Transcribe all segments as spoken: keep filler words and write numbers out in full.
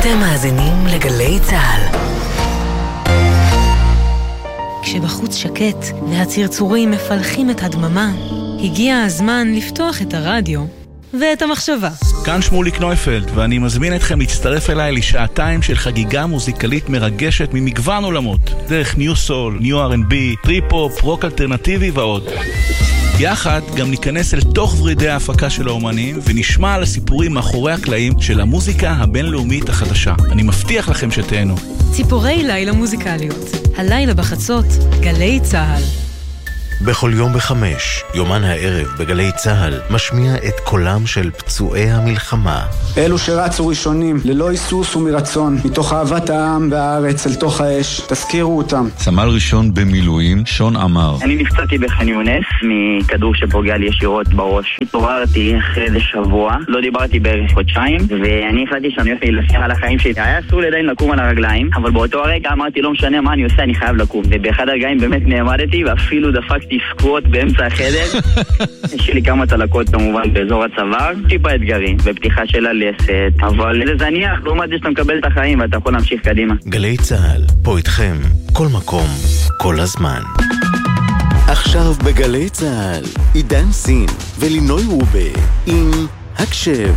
אתם מאזינים לגלי צהל. כשבחוץ שקט והצרצורים מפלחים את הדממה, הגיע הזמן לפתוח את הרדיו ואת המחשבה. כאן שמוליק נויפלד, ואני מזמין אתכם להצטרף אליי לשעתיים של חגיגה מוזיקלית מרגשת ממגוון עולמות, דרך ניו סול, ניו אר אנד בי, טריפ-הופ, רוק אלטרנטיבי ועוד. יחד גם ניכנס אל תוך ורידי ההפקה של האומנים ונשמע על הסיפורים מאחורי הקלעים של המוזיקה הבינלאומית החדשה. אני מבטיח לכם שתהנו. ציפורי לילה מוזיקליות, הלילה בחצות, גלי צהל. בכל יום בחמש, יומן הערב בגלי צהל, משמיע את קולם של פצועי המלחמה. אלו שרצו ראשונים, ללא היסוס ומרצון, מתוך אהבת העם והארץ אל תוך האש, תזכירו אותם. סמל ראשון במילואים, שון אמר. אני נפצעתי בח'אן יונס, מכדור שפוגע לי ישירות בראש. התעוררתי אחרי איזה שבוע, לא דיברתי בערך חודשיים, ואני החלטתי שאני הולך להילחם על החיים שלי. היה אסור לי עדיין לקום על הרגליים, אבל באותו הרגע אמרתי, לא משנה מה אני עושה, אני חייב לקום. ובאחד הרגעים באמת נעמדתי, ואפילו דפקתי סקווט באמצע החדר. יש לי כמה צלקות כמובן באזור הצוואר, טיפה אתגרים, בפתיחה של הלסת, אבל זה זניח, לעומת זה שאתה מקבל את החיים ואתה יכול להמשיך קדימה. גלי צהל, פה איתכם, כל מקום, כל הזמן. עכשיו בגלי צהל, עידן סין ולינוי רובה עם הקשב.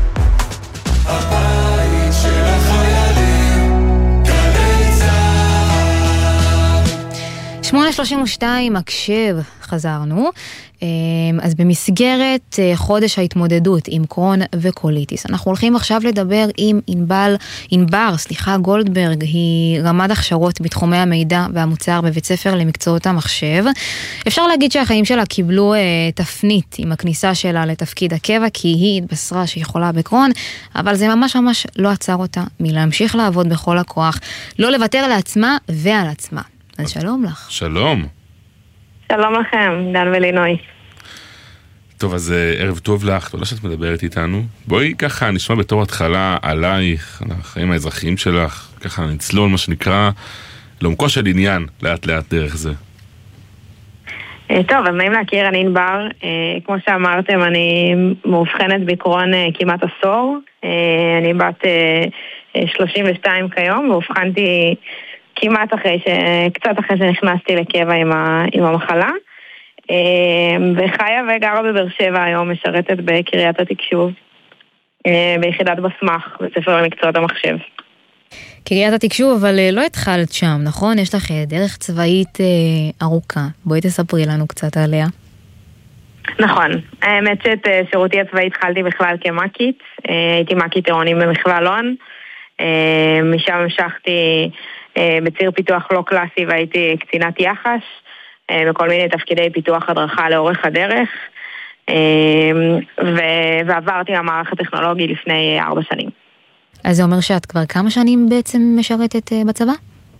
הבית של החיילים, גלי צהל. שמונה שלושים ושתיים, הקשב, חזרנו. אז במסגרת חודש ההתמודדות עם קרון וקוליטיס, אנחנו הולכים עכשיו לדבר עם ענבל, ענבר, סליחה, גולדברג, היא רמ"ד הכשרות בתחומי המידע והמוצר בבית ספר למקצועות המחשב. אפשר להגיד שהחיים שלה קיבלו תפנית עם הכניסה שלה לתפקיד הקבע, כי היא התבשרה שהיא חולה בקרון, אבל זה ממש ממש לא עצר אותה מלהמשיך לעבוד בכל הכוח, לא לוותר לעצמה ועל עצמה. אז שלום לך. שלום. שלום לכם, דן ולינוי. טוב, אז ערב טוב לך, תודה שאת מדברת איתנו. בואי ככה נשמע בתור התחלה עלייך, על החיים האזרחיים שלך, ככה נצלול מה שנקרא לעומקו של עניין, לאט לאט דרך זה. טוב, אז נעים להכיר, אני ענבר. כמו שאמרתם, אני מאובחנת בקרון כמעט עשור. אני בת שלושים ושתיים כיום, ואובחנתי כמעט אחרי, ש... קצת אחרי שנכנסתי לקבע עם, ה... עם המחלה. וחיה וגרה בבאר שבע היום, משרתת בקריית התקשוב, ביחידת בסמך, בספר למקצועות המחשב. קריית התקשוב, אבל לא התחלת שם, נכון? יש לך דרך צבאית ארוכה. בואי תספרי לנו קצת עליה. נכון. האמת שאת שירותי הצבאי התחלתי בכלל כמקית. הייתי מקית טירונים במכללון. משם המשכתי בציר פיתוח לא קלאסי והייתי קצינת יחש, בכל מיני תפקידי פיתוח הדרכה לאורך הדרך, ועברתי למערך הטכנולוגי לפני ארבע שנים. אז זה אומר שאת כבר כמה שנים בעצם משרתת בצבא?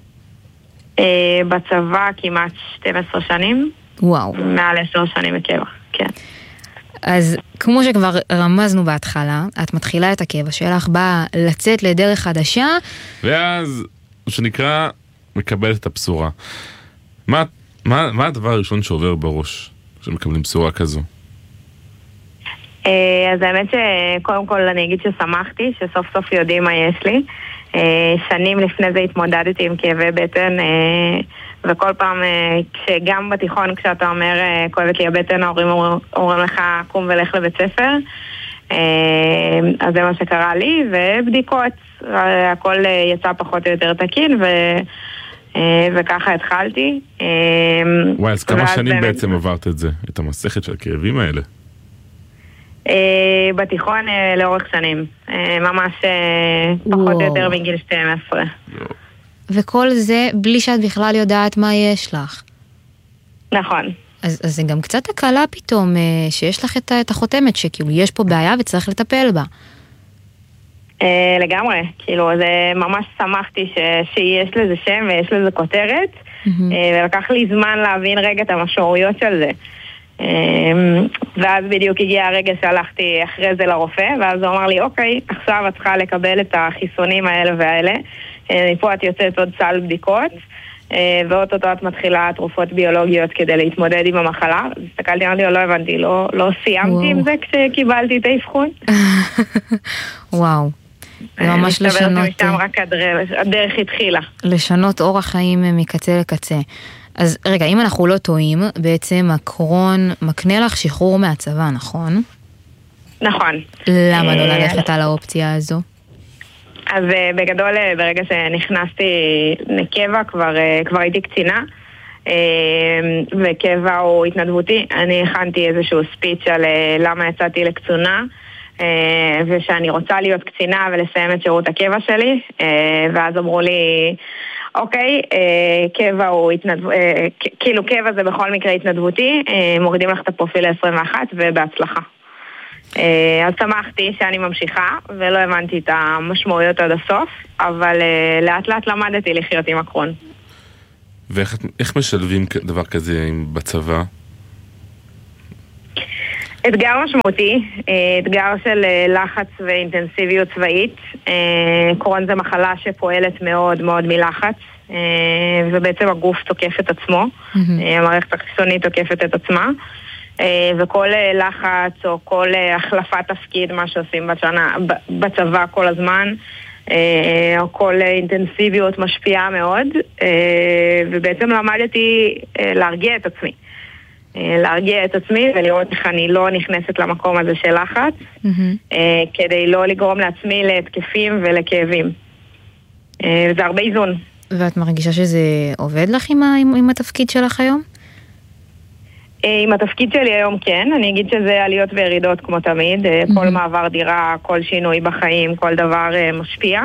בצבא כמעט שתים עשרה שנים. וואו. מעל עשר שנים בקבע, כן. אז כמו שכבר רמזנו בהתחלה, את מתחילה את הקבע שלך, באה לצאת לדרך חדשה. ואז, שנקרא, מקבלת את הבשורה. מה, מה, מה הדבר הראשון שעובר בראש שמקבלים בשורה כזו? אז האמת שקודם כל אני אגיד ששמחתי, שסוף סוף יודעים מה יש לי. שנים לפני זה התמודדתי עם כאבי בטן, וכל פעם, כשגם בתיכון כשאתה אומר כואבת לי הבטן, ההורים אומרים לך קום ולך לבית ספר. אז זה מה שקרה לי, ובדיקות, הכל יצא פחות או יותר תקין, ו... וככה התחלתי. וואי, אז כמה שנים בעצם עברת את זה, את המסכת של הכאבים האלה? בתיכון לאורך שנים, ממש פחות או יותר מגיל שתים עשרה. וכל זה בלי שאת בכלל יודעת מה יש לך. נכון. אז, אז זה גם קצת הקלה פתאום, שיש לך את, את החותמת, שכאילו יש פה בעיה וצריך לטפל בה. לגמרי, כאילו, זה ממש שמחתי ש, שיש לזה שם ויש לזה כותרת, mm-hmm. ולקח לי זמן להבין רגע את המשמעויות של זה. ואז בדיוק הגיע הרגע שהלכתי אחרי זה לרופא, ואז הוא אמר לי, אוקיי, עכשיו את צריכה לקבל את החיסונים האלה והאלה, מפה את יוצאת עוד סל בדיקות, ועוד אותו את מתחילה תרופות ביולוגיות כדי להתמודד עם המחלה. אז הסתכלתי, אמרתי, לא הבנתי, לא, לא סיימתי עם זה כשקיבלתי את האבחון. וואו. זה ממש לשנות... משם רק הדרך, הדרך התחילה. לשנות אורח חיים מקצה לקצה. אז רגע, אם אנחנו לא טועים, בעצם הקרון מקנה לך שחרור מהצבא, נכון? נכון. למה לא ללכת על האופציה הזו? אז בגדול, ברגע שנכנסתי לקבע, כבר, כבר הייתי קצינה, וקבע הוא התנדבותי. אני הכנתי איזשהו ספיץ' על למה יצאתי לקצונה, ושאני רוצה להיות קצינה ולסיים את שירות הקבע שלי, ואז אמרו לי, אוקיי, קבע הוא התנדב... כאילו קבע זה בכל מקרה התנדבותי, מורידים לך את הפרופיל ל-עשרים ואחת ובהצלחה. אז שמחתי שאני ממשיכה ולא הבנתי את המשמעויות עד הסוף, אבל לאט לאט למדתי לחיות עם הקרון. ואיך משלבים דבר כזה בצבא? אתגר משמעותי, אתגר של לחץ ואינטנסיביות צבאית. קרון זה מחלה שפועלת מאוד מאוד מלחץ, ובעצם הגוף תוקף את עצמו, המערכת החיסונית תוקפת את עצמה, וכל לחץ או כל החלפת תפקיד, מה שעושים בצבא, בצבא כל הזמן, או כל אינטנסיביות משפיעה מאוד, ובעצם למדתי להרגיע את עצמי. להרגיע את עצמי ולראות איך אני לא נכנסת למקום הזה של לחץ, כדי לא לגרום לעצמי להתקפים ולכאבים. זה הרבה איזון. ואת מרגישה שזה עובד לך עם, עם התפקיד שלך היום? עם התפקיד שלי היום כן, אני אגיד שזה עליות וירידות כמו תמיד, כל מעבר דירה, כל שינוי בחיים, כל דבר משפיע,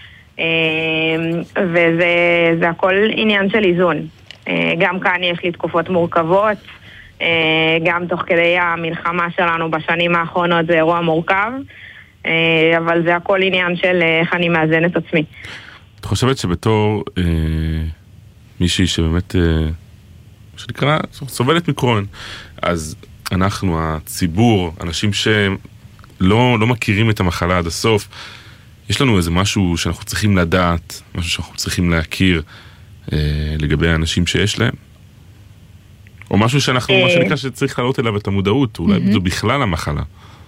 וזה זה הכל עניין של איזון. גם כאן יש לי תקופות מורכבות, גם תוך כדי המלחמה שלנו בשנים האחרונות זה אירוע מורכב, אבל זה הכל עניין של איך אני מאזן את עצמי. את חושבת שבתור אה, מישהי שבאמת, אה, שנקרא, סובלת מקרון, אז אנחנו, הציבור, אנשים שלא לא מכירים את המחלה עד הסוף, יש לנו איזה משהו שאנחנו צריכים לדעת, משהו שאנחנו צריכים להכיר אה, לגבי האנשים שיש להם? או משהו שאנחנו, מה שנקרא, שצריך לעלות אליו את המודעות, אולי זו בכלל המחלה.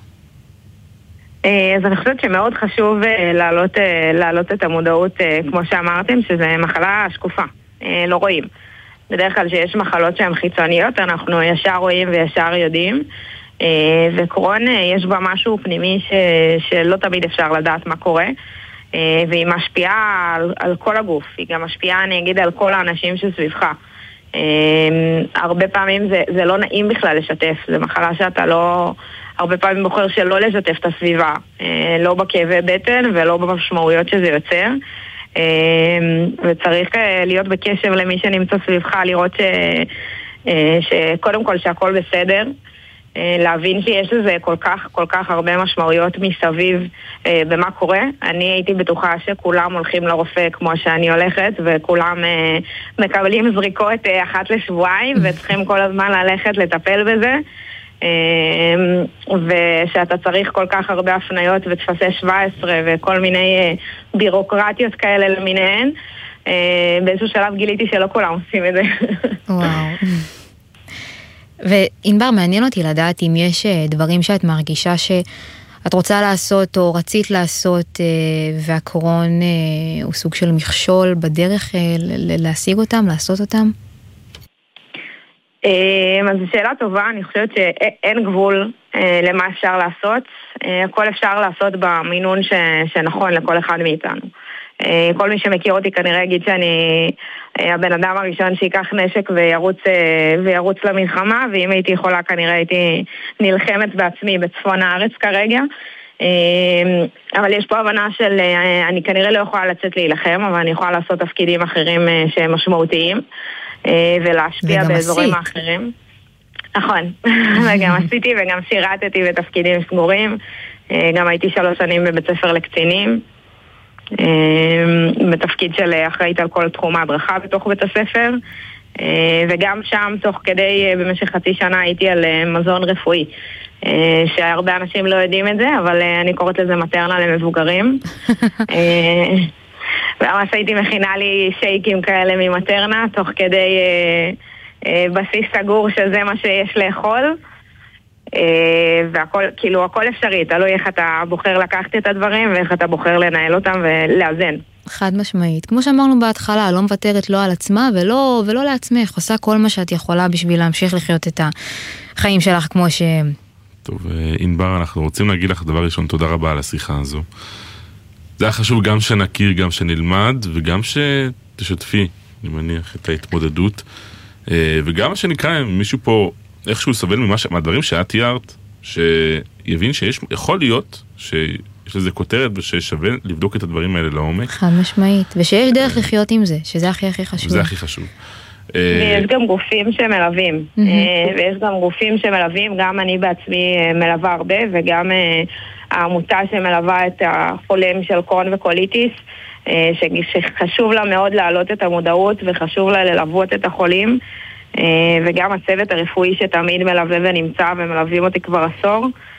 אז אני חושבת שמאוד חשוב להעלות, להעלות את המודעות, כמו שאמרתם, שזה מחלה שקופה, לא רואים. בדרך כלל שיש מחלות שהן חיצוניות, אנחנו ישר רואים וישר יודעים, וקרון יש בה משהו פנימי ש, שלא תמיד אפשר לדעת מה קורה, והיא משפיעה על, על כל הגוף, היא גם משפיעה, אני אגיד, על כל האנשים שסביבך. הרבה פעמים זה, זה לא נעים בכלל לשתף, זה מחלה שאתה לא... הרבה פעמים בוחר שלא לשתף את הסביבה, לא בכאבי בטן ולא במשמעויות שזה יוצר, וצריך להיות בקשב למי שנמצא סביבך, לראות ש... שקודם כל שהכל בסדר, להבין שיש לזה כל כך, כל כך הרבה משמעויות מסביב במה קורה. אני הייתי בטוחה שכולם הולכים לרופא כמו שאני הולכת, וכולם מקבלים זריקות אחת לשבועיים, וצריכים כל הזמן ללכת לטפל בזה. ושאתה צריך כל כך הרבה הפניות ותפסי שבע עשרה וכל מיני בירוקרטיות כאלה למיניהן. באיזשהו שלב גיליתי שלא כולם עושים את זה. וואו. ואינבר, מעניין אותי לדעת אם יש דברים שאת מרגישה שאת רוצה לעשות או רצית לעשות, והקרון הוא סוג של מכשול בדרך להשיג אותם, לעשות אותם? אז זו שאלה טובה, אני חושבת שאין גבול למה אפשר לעשות, הכל אפשר לעשות במינון שנכון לכל אחד מאיתנו. כל מי שמכיר אותי כנראה יגיד שאני הבן אדם הראשון שיקח נשק וירוץ, וירוץ למלחמה, ואם הייתי יכולה כנראה הייתי נלחמת בעצמי בצפון הארץ כרגע, אבל יש פה הבנה של אני כנראה לא יכולה לצאת להילחם, אבל אני יכולה לעשות תפקידים אחרים שהם משמעותיים ולהשפיע באזורים האחרים. נכון, וגם עשיתי וגם שירתתי בתפקידים סגורים, גם הייתי שלוש שנים בבית ספר לקצינים, בתפקיד של אחראית על כל תחום ההדרכה בתוך בית הספר, וגם שם תוך כדי במשך חצי שנה הייתי על מזון רפואי, שהרבה אנשים לא יודעים את זה, אבל אני קוראת לזה מטרנה למבוגרים. וממש הייתי מכינה לי שייקים כאלה ממטרנה תוך כדי בסיס סגור שזה מה שיש לאכול. והכל, כאילו, הכל אפשרי, תלוי איך אתה בוחר לקחת את הדברים ואיך אתה בוחר לנהל אותם ולאזן. חד משמעית. כמו שאמרנו בהתחלה, לא מוותרת לא על עצמה ולא, ולא לעצמך, עושה כל מה שאת יכולה בשביל להמשיך לחיות את החיים שלך כמו שהם. טוב, ענבר, אנחנו רוצים להגיד לך דבר ראשון, תודה רבה על השיחה הזו. זה היה חשוב גם שנכיר, גם שנלמד, וגם שתשתפי, אני מניח, את ההתמודדות. וגם מה שנקרא, מישהו פה איכשהו סובל מהדברים שאת תיארת, שיבין שיש, יכול להיות שיש לזה כותרת וששווה לבדוק את הדברים האלה לעומק. חד משמעית, ושיש דרך לחיות עם זה, שזה הכי הכי חשוב. זה הכי חשוב. ויש גם גופים שמלווים, ויש גם גופים שמלווים, גם אני בעצמי מלווה הרבה, וגם העמותה שמלווה את החולים של קרון וקוליטיס, שחשוב לה מאוד להעלות את המודעות, וחשוב לה ללוות את החולים, וגם הצוות הרפואי שתמיד מלווה ונמצא, ומלווים אותי כבר עשור.